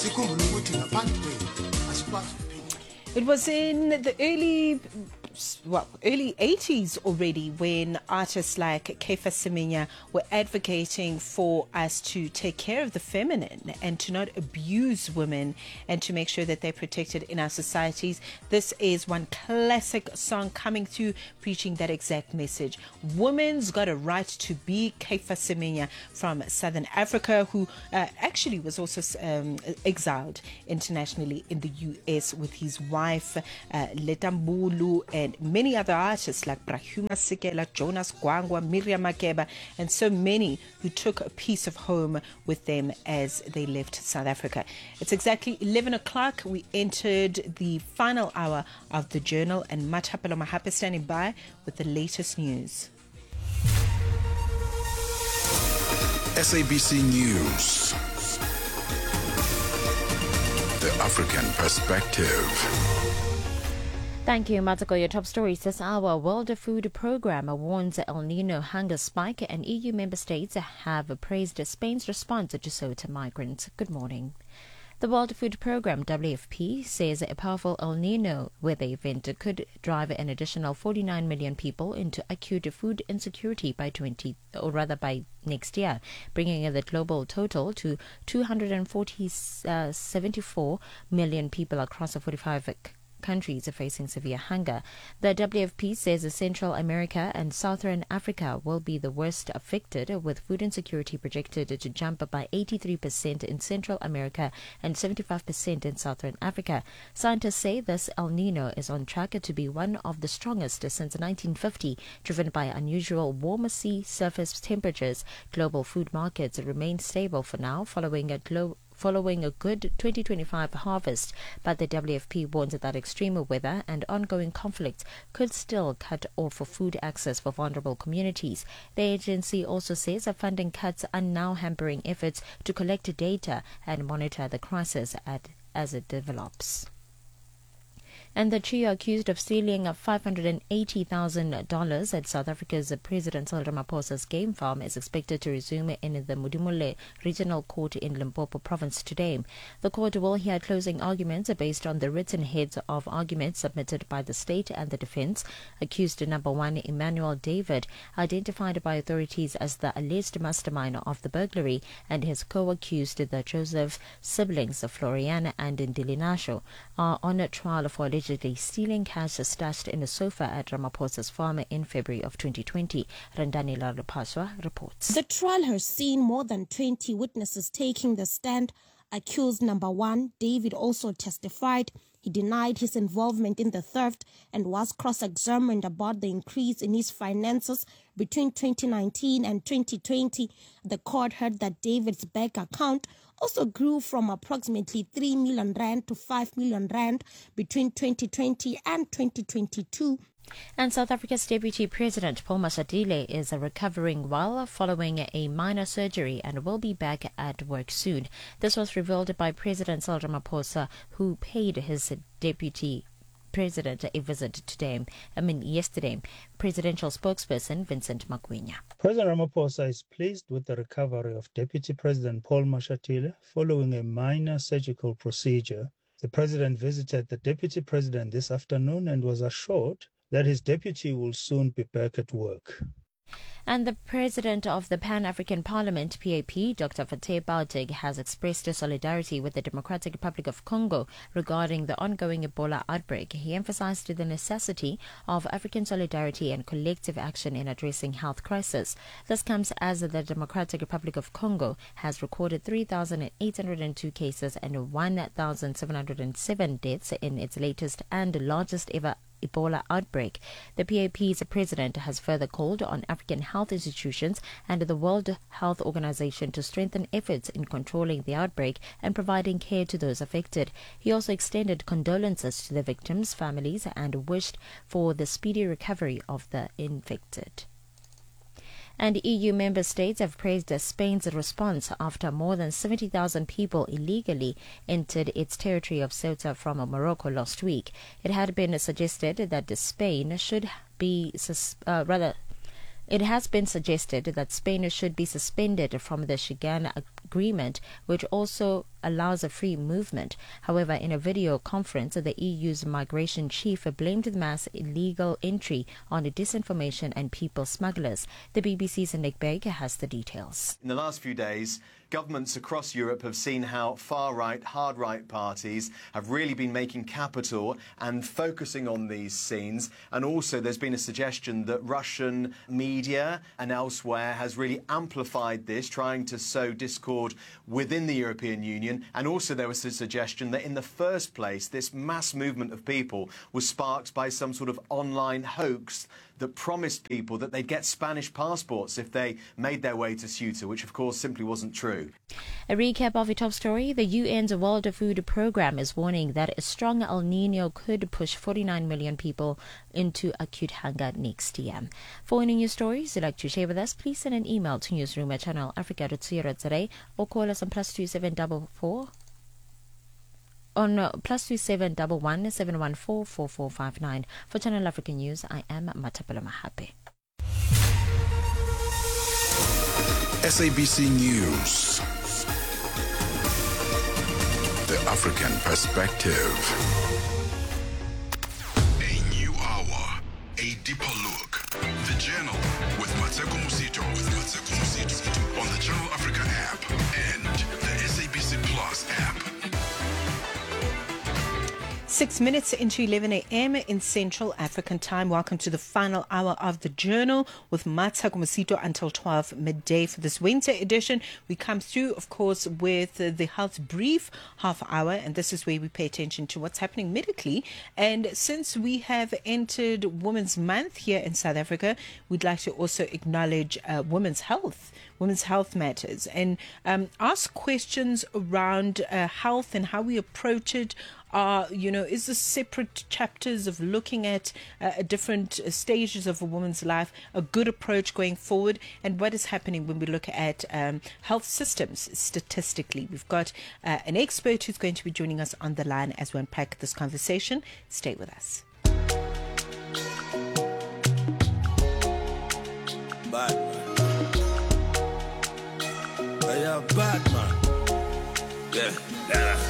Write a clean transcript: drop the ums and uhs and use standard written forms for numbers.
It was in the early 80s already when artists like Kaifa Semenya were advocating for us to take care of the feminine and to not abuse women and to make sure that they're protected in our societies. This is one classic song coming through preaching that exact message. Women's got a right to be. Kaifa Semenya from Southern Africa, who actually was also exiled internationally in the US with his wife Letambulu, and many other artists like Brahuma Sikela, Jonas Gwangwa, Miriam Makeba, and so many who took a piece of home with them as they left South Africa. It's exactly 11 o'clock. We entered the final hour of the journal, and Matapelo Mahape standing by with the latest news. SABC News. The African Perspective. Thank you, Matako. Your top stories this hour. World Food Programme warns El Nino hunger spike, and EU member states have praised Spain's response to Ceuta migrants. Good morning. The World Food Programme, WFP, says a powerful El Nino weather event could drive an additional 49 million people into acute food insecurity by next year, bringing the global total to 274 million people across 45 countries are facing severe hunger. The WFP says Central America and Southern Africa will be the worst affected, with food insecurity projected to jump by 83% in Central America and 75% in Southern Africa. Scientists say this El Nino is on track to be one of the strongest since 1950, driven by unusual warmer sea surface temperatures. Global food markets remain stable for now, following a good 2025 harvest, but the WFP warns that extreme weather and ongoing conflict could still cut off food access for vulnerable communities. The agency also says that funding cuts are now hampering efforts to collect data and monitor the crisis as it develops. And the trio accused of stealing $580,000 at South Africa's President Cyril Ramaphosa's game farm is expected to resume in the Modimolle Regional Court in Limpopo Province today. The court will hear closing arguments based on the written heads of arguments submitted by the state and the defense. Accused number one, Emmanuel David, identified by authorities as the alleged mastermind of the burglary, and his co-accused, the Joseph siblings, Floriana and Ndilinasho, are on a trial for allegedly stealing cash stashed in a sofa at Ramaphosa's farm in February of 2020. Randani Larapaswa reports. The trial has seen more than 20 witnesses taking the stand. Accused number one, David, also testified. He denied his involvement in the theft and was cross-examined about the increase in his finances between 2019 and 2020. The court heard that David's bank account also grew from approximately 3 million rand to 5 million rand between 2020 and 2022. And South Africa's Deputy President Paul Mashatile is recovering well following a minor surgery and will be back at work soon. This was revealed by President Cyril Ramaphosa, who paid his Deputy President a visit yesterday. Presidential spokesperson Vincent Magwinya. President Ramaphosa is pleased with the recovery of Deputy President Paul Mashatile following a minor surgical procedure. The president visited the Deputy President this afternoon and was assured that his deputy will soon be back at work. And the president of the Pan-African Parliament, PAP, Dr. Fatai Baltig, has expressed solidarity with the Democratic Republic of Congo regarding the ongoing Ebola outbreak. He emphasized the necessity of African solidarity and collective action in addressing health crisis. This comes as the Democratic Republic of Congo has recorded 3,802 cases and 1,707 deaths in its latest and largest ever Ebola outbreak. The PAP's president has further called on African health institutions and the World Health Organization to strengthen efforts in controlling the outbreak and providing care to those affected. He also extended condolences to the victims' families and wished for the speedy recovery of the infected. And EU member states have praised Spain's response after more than 70,000 people illegally entered its territory of Ceuta from Morocco last week. It had been suggested that Spain should be It has been suggested that Spain should be suspended from the Schengen Agreement, which also allows a free movement. However, in a video conference, the EU's migration chief blamed the mass illegal entry on disinformation and people smugglers. The BBC's Nick Baker has the details. In the last few days, governments across Europe have seen how far-right, hard-right parties have really been making capital and focusing on these scenes. And also there's been a suggestion that Russian media and elsewhere has really amplified this, trying to sow discord within the European Union. And also there was a suggestion that in the first place, this mass movement of people was sparked by some sort of online hoax that promised people that they'd get Spanish passports if they made their way to Ceuta, which of course simply wasn't true. A recap of the top story. The UN's World Food Programme is warning that a strong El Nino could push 49 million people into acute hunger next year. For any news stories you'd like to share with us, please send an email to newsroom@channelafrica.co.za or call us on +2744 on +2711 714 4459. For Channel Africa News, I am Matapela Mahape. SABC News. The African Perspective. A new hour, a deeper look. The Journal with Mateko Musito. On the Channel Africa app and the SABC Plus app. 6 minutes into 11 a.m. in Central African time. Welcome to the final hour of the Journal with Mateko Musito until 12 midday for this winter edition. We come through, of course, with the health brief half hour, and this is where we pay attention to what's happening medically. And since we have entered Women's Month here in South Africa, we'd like to also acknowledge women's health matters, and ask questions around health and how we approach it. Is this separate chapters of looking at different stages of a woman's life a good approach going forward? And what is happening when we look at health systems statistically? We've got an expert who's going to be joining us on the line as we unpack this conversation. Stay with us. Batman. Yeah.